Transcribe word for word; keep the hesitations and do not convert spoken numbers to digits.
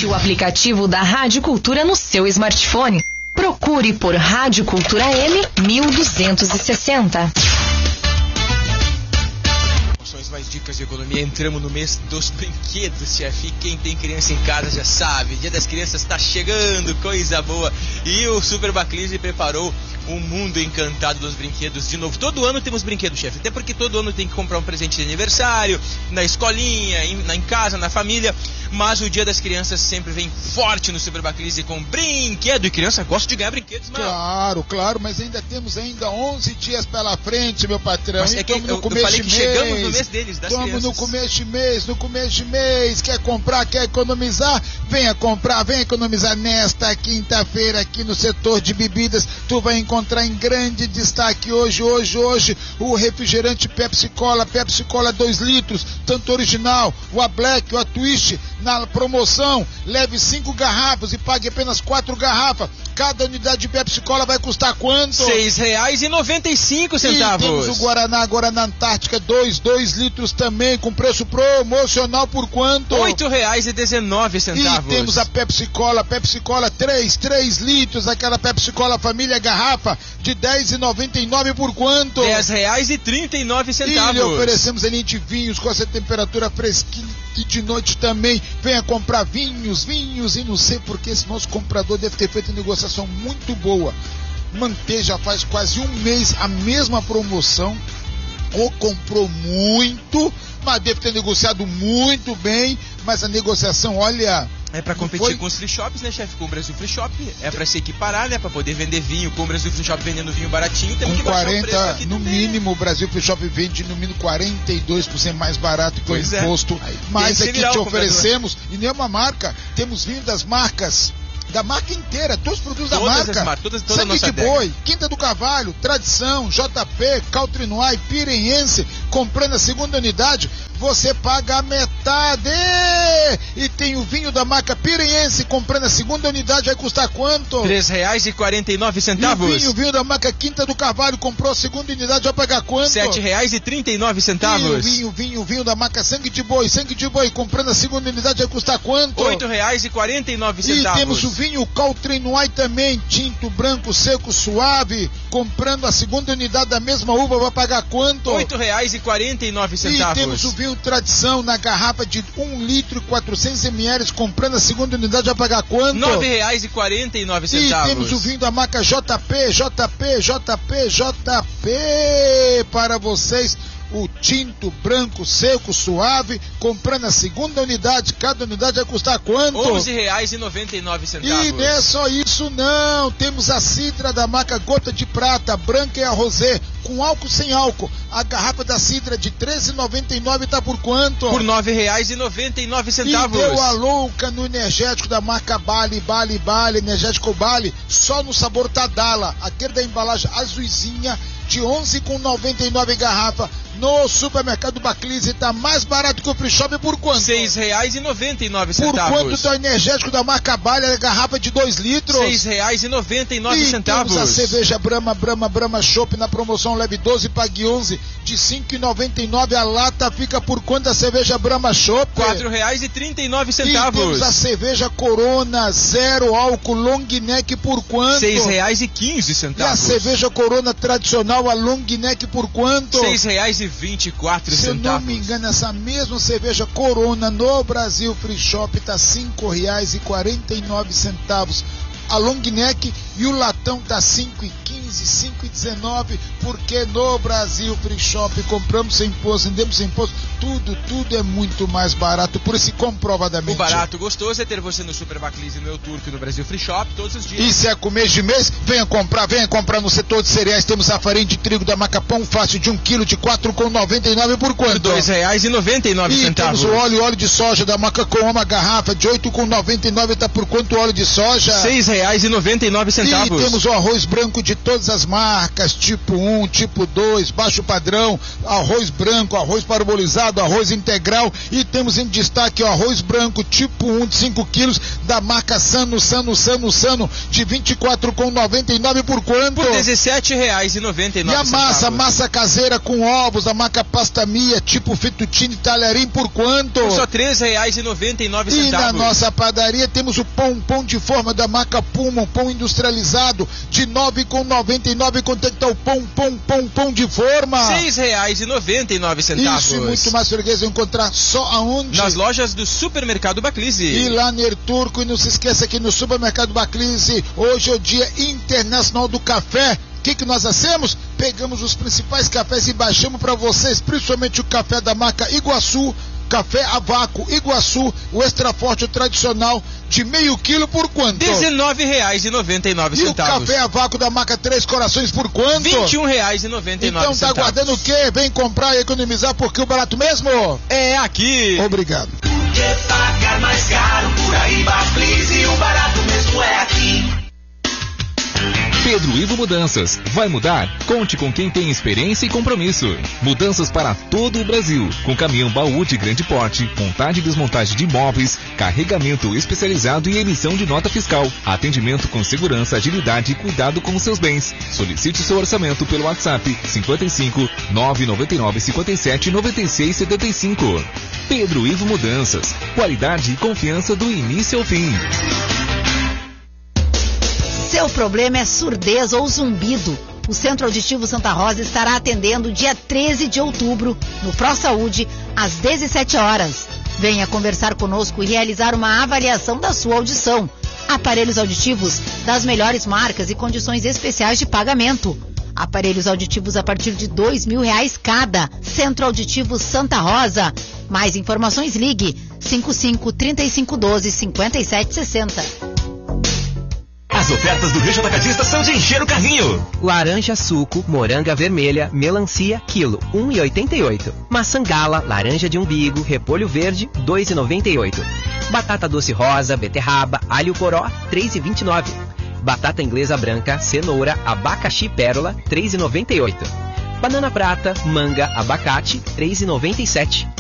Baixe o aplicativo da Rádio Cultura no seu smartphone. Procure por Rádio Cultura M mil duzentos e sessenta. Mais dicas de economia, entramos no mês dos brinquedos, chefe. Quem tem criança em casa já sabe, Dia das Crianças está chegando, coisa boa. E o Super Baclise preparou um mundo encantado dos brinquedos de novo. Todo ano temos brinquedos, chefe, até porque todo ano tem que comprar um presente de aniversário, na escolinha, em, na, em casa, na família. Mas o Dia das Crianças sempre vem forte no Super Baclise com brinquedo. E criança gosta de ganhar brinquedos, mano. Claro, claro, mas ainda temos ainda onze dias pela frente, meu patrão. Mas é que eu, no eu começo falei de que mês, chegamos no mês deles, das Estamos crianças. no começo de mês, no começo de mês. Quer comprar, quer economizar? Venha comprar, venha economizar nesta quinta-feira aqui no setor de bebidas. Tu vai encontrar em grande destaque hoje, hoje, hoje, o refrigerante Pepsi Cola, Pepsi Cola dois litros, tanto original, o A Black, o A Twist, na promoção. Leve cinco garrafas e pague apenas quatro garrafas. Cada unidade de Pepsi Cola vai custar quanto? seis reais e noventa e cinco centavos. E temos o Guaraná, Guaraná Antártica dois, dois litros também, com preço promocional por quanto? oito reais e dezenove centavos. E temos a Pepsi Cola, Pepsi Cola três, três litros, aquela Pepsi Cola Família Garrafa de dez reais e noventa e nove por quanto? dez reais e trinta e nove centavos. E lhe oferecemos ali de vinhos com essa temperatura fresquinha e de noite também. Venha comprar vinhos, vinhos, e não sei porque esse nosso comprador deve ter feito uma negociação muito boa. Manteve já faz quase um mês a mesma promoção, ou comprou muito, mas deve ter negociado muito bem, mas a negociação, olha... É pra competir foi... com os free shops, né, chefe? Com o Brasil Free Shop. É pra se equiparar, né? Pra poder vender vinho. Com o Brasil Free Shop vendendo vinho baratinho, temos com que baixar quarenta, o preço aqui no também, mínimo, né? O Brasil Free Shop vende no mínimo quarenta e dois por cento mais barato que pois o imposto. É. Mas aqui te oferecemos, comprador. E nenhuma marca, temos vinho das marcas, da marca inteira, todos os produtos todas da marca. As marcas, todas, toda Sangue de adega. Boi, Quinta do Cavalho, Tradição, J P, Caltrinois, Pirenhense. Comprando a segunda unidade, você paga a metade. E tem o vinho da marca Pirenhense, comprando a segunda unidade, vai custar quanto? três reais e quarenta e nove centavos. E o vinho, o vinho da marca Quinta do Carvalho, comprou a segunda unidade, vai pagar quanto? sete reais e trinta e nove centavos. E o vinho, o vinho, o vinho da marca Sangue de Boi, Sangue de Boi, comprando a segunda unidade, vai custar quanto? oito reais e quarenta e nove centavos. E temos o vinho Caltrinois também, tinto, branco, seco, suave, comprando a segunda unidade da mesma uva, vai pagar quanto? oito reais e quarenta e nove centavos. E temos o vinho Tradição na garrafa de um litro e quatrocentos mililitros, comprando a segunda unidade, vai pagar quanto? nove reais e quarenta e nove centavos. E temos o vinho da marca J P, J P, J P, J P para vocês. O tinto branco, seco, suave, comprando a segunda unidade, cada unidade vai custar quanto? onze reais e noventa e nove centavos. E não é só isso não, temos a cidra da marca Gota de Prata, branca e a rosé, com álcool sem álcool. A garrafa da cidra de treze reais e noventa e nove centavos tá por quanto? Por nove reais e noventa e nove centavos. E deu a louca no energético da marca Bali, Bali, Bali, energético Bali, só no sabor Tadala, aquele da embalagem azulzinha, de onze reais e noventa e nove centavos garrafa. No supermercado Baclise tá mais barato que o Free Shop por quanto? seis reais e noventa e nove centavos. Por quanto tá energético da marca Bali, a garrafa de dois litros? seis reais e noventa e nove centavos. E temos a cerveja Brahma, Brahma, Brahma Chopp na promoção, leve doze, pague onze, de cinco reais e noventa e nove centavos. A lata fica por quanto a cerveja Brahma Chopp? quatro reais e trinta e nove centavos. E temos a cerveja Corona, zero álcool, long neck por quanto? seis reais e quinze centavos. E a cerveja Corona tradicional, a long neck por quanto? seis reais e vinte e quatro centavos. Se eu não me engano, essa mesma cerveja Corona no Brasil Free Shop tá cinco reais e quarenta e nove centavos. A long neck e o latão tá cinco reais e quinze, cinco reais e dezenove, porque no Brasil Free Shop compramos sem imposto, vendemos sem imposto, tudo, tudo é muito mais barato, por isso comprovadamente. O barato gostoso é ter você no Super Baclise, no Eu Turco, no Brasil Free Shop, todos os dias. E se é começo de mês, venha comprar, venha comprar no setor de cereais, temos a farinha de trigo da marca Pão Fácil de um quilo de quatro reais e noventa e nove centavos por quanto? Por dois reais e noventa e nove centavos. E temos o óleo, óleo de soja da marca Cooma, garrafa de oito reais e noventa e nove centavos, tá por quanto o óleo de soja? seis reais e noventa e nove centavos. centavos. E temos o arroz branco de todas as marcas, tipo um, tipo dois, baixo padrão, arroz branco, arroz parbolizado, arroz integral, e temos em destaque o arroz branco tipo um de cinco quilos da marca Sano, Sano, Sano, Sano, de vinte e quatro reais e noventa e nove centavos por quanto? Por dezessete reais e noventa e nove centavos. E a massa, massa caseira com ovos da marca Pasta Mia, tipo fettuccine talharim, por quanto? Por só treze reais e noventa e nove centavos. E na nossa padaria temos o pão, pão de forma da marca Puma, um pão industrializado de nove reais e noventa e nove centavos. Quanto é que tá o pão, pão, pão, pão de forma? seis reais e noventa e nove centavos. Isso e muito mais freguês vão encontrar só aonde? Nas lojas do Supermercado Baclise. E lá no Turco, e não se esqueça que no Supermercado Baclise, hoje é o Dia Internacional do Café. O que que nós hacemos? Pegamos os principais cafés e baixamos para vocês, principalmente o café da marca Iguaçu, café a vácuo Iguaçu, o extra forte, o tradicional, de meio quilo por quanto? dezenove reais e noventa e nove centavos. E o café a vácuo da marca Três Corações por quanto? vinte e um reais e noventa e nove então, centavos. Então tá aguardando o quê? Vem comprar e economizar, porque o barato mesmo é aqui. Obrigado. Que pagar mais caro por aí, Baclise, o barato mesmo é aqui. Pedro Ivo Mudanças. Vai mudar? Conte com quem tem experiência e compromisso. Mudanças para todo o Brasil. Com caminhão baú de grande porte, montagem e desmontagem de móveis, carregamento especializado e emissão de nota fiscal. Atendimento com segurança, agilidade e cuidado com os seus bens. Solicite seu orçamento pelo WhatsApp cinquenta e cinco, nove nove nove, cinquenta e sete, noventa e seis, setenta e cinco. Pedro Ivo Mudanças. Qualidade e confiança do início ao fim. Seu problema é surdez ou zumbido. O Centro Auditivo Santa Rosa estará atendendo dia treze de outubro, no ProSaúde, às dezessete horas. Venha conversar conosco e realizar uma avaliação da sua audição. Aparelhos auditivos das melhores marcas e condições especiais de pagamento. Aparelhos auditivos a partir de dois mil reais cada. Centro Auditivo Santa Rosa. Mais informações, ligue cinco cinco, trinta e cinco, doze, cinquenta e sete, sessenta. As ofertas do Rancho Atacadista são de encher o carrinho. Laranja suco, moranga vermelha, melancia, quilo, um real e oitenta e oito centavos. Maçã gala, laranja de umbigo, repolho verde, dois reais e noventa e oito centavos. Batata doce rosa, beterraba, alho poró, três reais e vinte e nove centavos. Batata inglesa branca, cenoura, abacaxi pérola, três reais e noventa e oito centavos. Banana prata, manga, abacate, três reais e noventa e sete centavos.